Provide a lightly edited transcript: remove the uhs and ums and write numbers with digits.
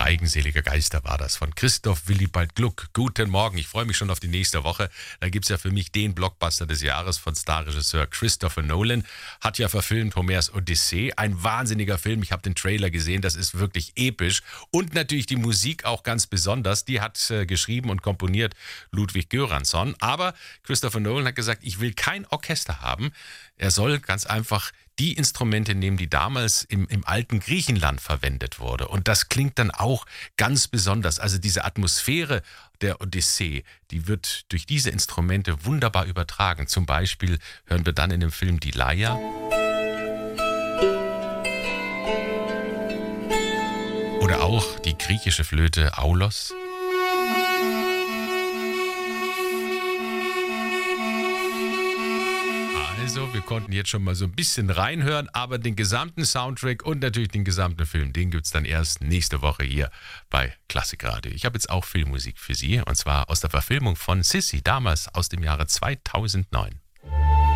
Eigenselige Geister war das von Christoph Willibald Gluck. Guten Morgen, ich freue mich schon auf die nächste Woche. Da gibt es ja für mich den Blockbuster des Jahres von Starregisseur Christopher Nolan. Hat ja verfilmt Homers Odyssee, ein wahnsinniger Film. Ich habe den Trailer gesehen, das ist wirklich episch. Und natürlich die Musik auch ganz besonders. Die hat geschrieben und komponiert Ludwig Göransson. Aber Christopher Nolan hat gesagt, ich will kein Orchester haben. Er soll ganz einfach die Instrumente nehmen, die damals im alten Griechenland verwendet wurde. Und das klingt dann auch ganz besonders. Also diese Atmosphäre der Odyssee, die wird durch diese Instrumente wunderbar übertragen. Zum Beispiel hören wir dann in dem Film die Leier. Oder auch die griechische Flöte Aulos. Also, wir konnten jetzt schon mal so ein bisschen reinhören, aber den gesamten Soundtrack und natürlich den gesamten Film, den gibt es dann erst nächste Woche hier bei Klassikradio. Ich habe jetzt auch Filmmusik für Sie, und zwar aus der Verfilmung von Sissi, damals aus dem Jahre 2009.